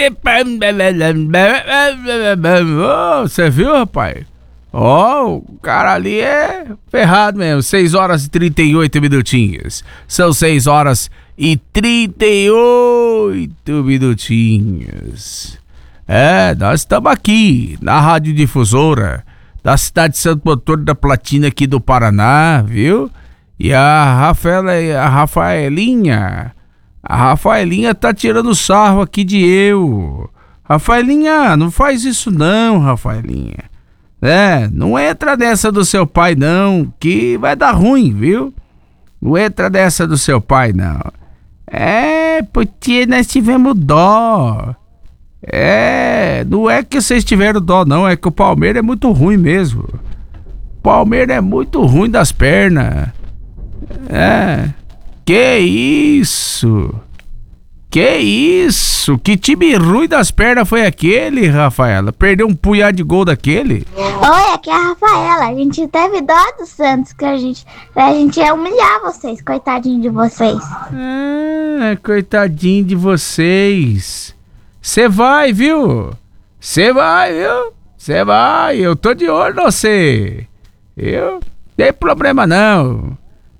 Você viu, rapaz? O cara ali é ferrado mesmo. 6 horas e 38 minutinhos. São 6 horas e 38 minutinhos. Nós estamos aqui na Rádio Difusora da cidade de Santo Antônio da Platina, aqui do Paraná, viu? E a Rafaelinha tá tirando sarro aqui de eu. Rafaelinha, não faz isso não, Rafaelinha. Não entra nessa do seu pai não, que vai dar ruim, viu? Não entra nessa do seu pai não. Porque nós tivemos dó. Não é que vocês tiveram dó não, é que o Palmeiras é muito ruim mesmo. O Palmeiras é muito ruim das pernas. Que isso? Que time ruim das pernas foi aquele, Rafaela? Perdeu um punhado de gol daquele? Oi, aqui é a Rafaela. A gente teve dó do Santos, que a gente ia humilhar vocês, coitadinho de vocês. Coitadinho de vocês. Você vai, viu? Eu tô de olho em você. Não tem problema não.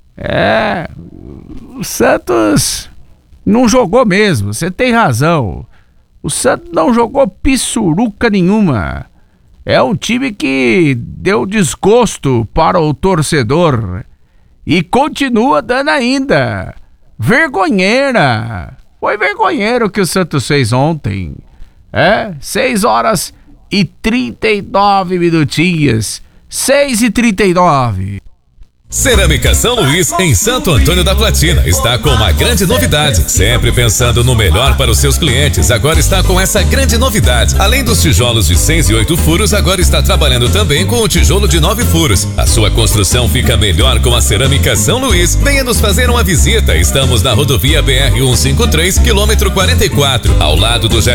O Santos não jogou mesmo, você tem razão. O Santos não jogou pissuruca nenhuma. É um time que deu desgosto para o torcedor e continua dando ainda. Vergonheira. Foi vergonheiro o que o Santos fez ontem. 6 horas e 39 minutinhos. 6 e 39. Cerâmica São Luís, em Santo Antônio da Platina, está com uma grande novidade. Sempre pensando no melhor para os seus clientes, agora está com essa grande novidade. Além dos tijolos de 6 e 8 furos, agora está trabalhando também com o tijolo de 9 furos. A sua construção fica melhor com a Cerâmica São Luís. Venha nos fazer uma visita. Estamos na rodovia BR-153, quilômetro 44, ao lado do